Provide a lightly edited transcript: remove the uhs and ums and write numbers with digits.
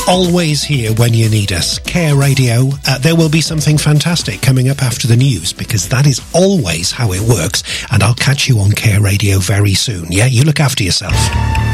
always here when you need us. Care Radio. There will be something fantastic coming up after the news, because that is always how it works. And I'll catch you on Care Radio very soon. Yeah, you look after yourself.